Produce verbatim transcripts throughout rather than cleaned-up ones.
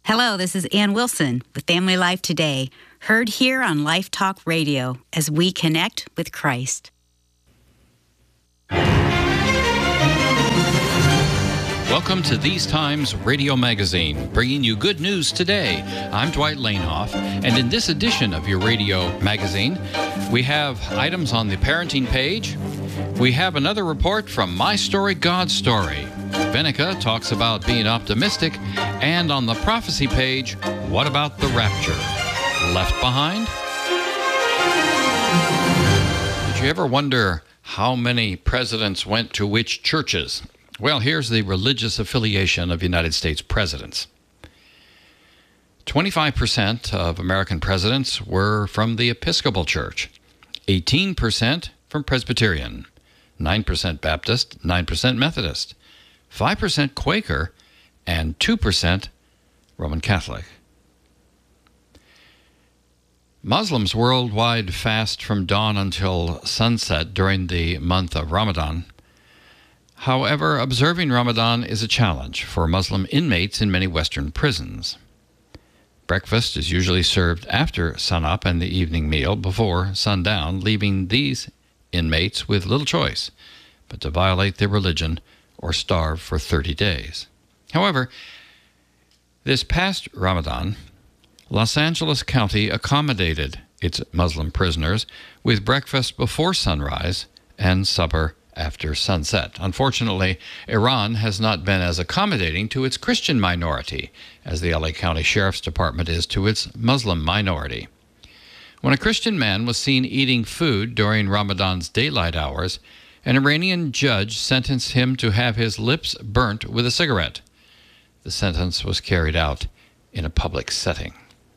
Hello, this is Ann Wilson with Family Life Today, heard here on Life Talk Radio as we connect with Christ. Welcome to These Times Radio Magazine, bringing you good news today. I'm Dwight Lanehoff, and in this edition of your radio magazine, we have items on the parenting page. We have another report from My Story, God's Story. Venica talks about being optimistic, and on the prophecy page, what about the rapture? Left behind? Did you ever wonder how many presidents went to which churches? Well, here's the religious affiliation of United States presidents. twenty-five percent of American presidents were from the Episcopal Church, eighteen percent from Presbyterian, nine percent Baptist, nine percent Methodist, five percent Quaker, and two percent Roman Catholic. Muslims worldwide fast from dawn until sunset during the month of Ramadan. However, observing Ramadan is a challenge for Muslim inmates in many Western prisons. Breakfast is usually served after sunup and the evening meal before sundown, leaving these inmates with little choice but to violate their religion or starve for thirty days. However, this past Ramadan, Los Angeles County accommodated its Muslim prisoners with breakfast before sunrise and supper after sunset. Unfortunately, Iran has not been as accommodating to its Christian minority as the L A County Sheriff's Department is to its Muslim minority. When a Christian man was seen eating food during Ramadan's daylight hours, an Iranian judge sentenced him to have his lips burnt with a cigarette. The sentence was carried out in a public setting.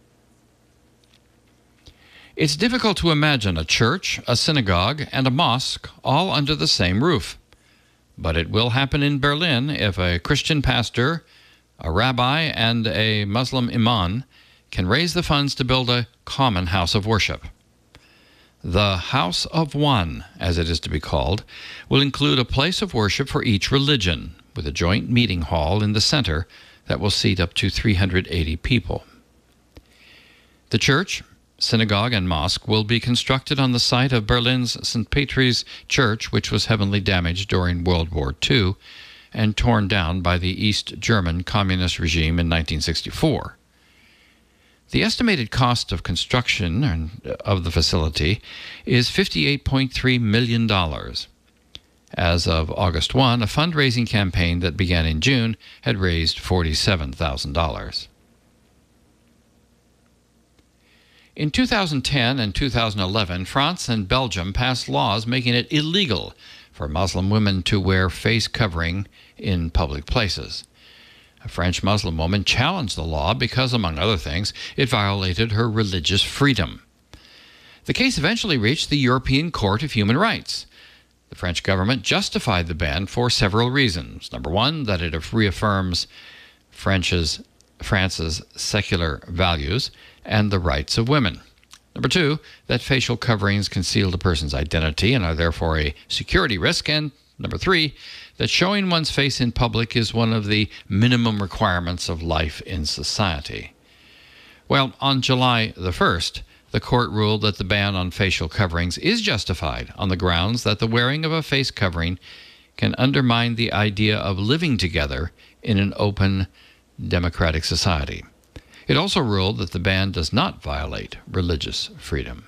It's difficult to imagine a church, a synagogue, and a mosque all under the same roof. But it will happen in Berlin if a Christian pastor, a rabbi, and a Muslim imam can raise the funds to build a common house of worship. The House of One, as it is to be called, will include a place of worship for each religion, with a joint meeting hall in the center that will seat up to three hundred eighty people. The church, synagogue, and mosque will be constructed on the site of Berlin's Saint Peter's Church, which was heavily damaged during World War Two and torn down by the East German communist regime in nineteen sixty-four. The estimated cost of construction of the facility is fifty-eight point three million dollars. As of August first, a fundraising campaign that began in June had raised forty-seven thousand dollars. In two thousand ten and two thousand eleven, France and Belgium passed laws making it illegal for Muslim women to wear face covering in public places. A French Muslim woman challenged the law because, among other things, it violated her religious freedom. The case eventually reached the European Court of Human Rights. The French government justified the ban for several reasons. Number one, that it reaffirms French's, France's secular values and the rights of women. Number two, that facial coverings conceal the person's identity and are therefore a security risk. And number three, that showing one's face in public is one of the minimum requirements of life in society. Well, on July the first, the court ruled that the ban on facial coverings is justified on the grounds that the wearing of a face covering can undermine the idea of living together in an open, democratic society. It also ruled that the ban does not violate religious freedom.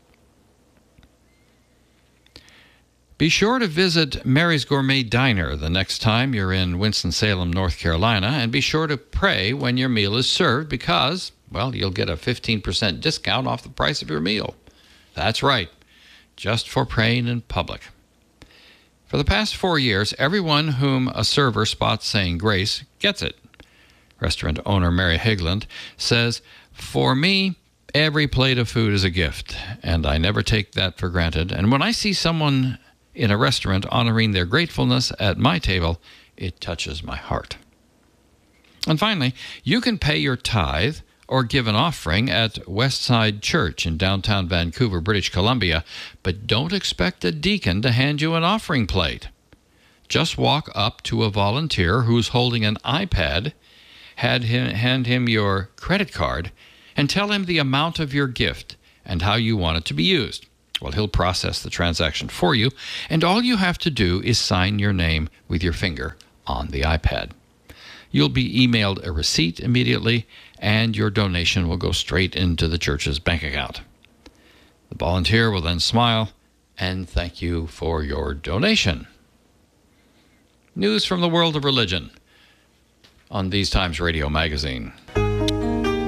Be sure to visit Mary's Gourmet Diner the next time you're in Winston-Salem, North Carolina, and be sure to pray when your meal is served because, well, you'll get a fifteen percent discount off the price of your meal. That's right, just for praying in public. For the past four years, everyone whom a server spots saying grace gets it. Restaurant owner Mary Higland says, "For me, every plate of food is a gift, and I never take that for granted. And when I see someone in a restaurant honoring their gratefulness at my table, it touches my heart." And finally, you can pay your tithe or give an offering at Westside Church in downtown Vancouver, British Columbia, but don't expect a deacon to hand you an offering plate. Just walk up to a volunteer who's holding an iPad Hand him, hand him your credit card and tell him the amount of your gift and how you want it to be used. Well, he'll process the transaction for you, and all you have to do is sign your name with your finger on the iPad. You'll be emailed a receipt immediately, and your donation will go straight into the church's bank account. The volunteer will then smile and thank you for your donation. News from the world of religion on These Times Radio magazine.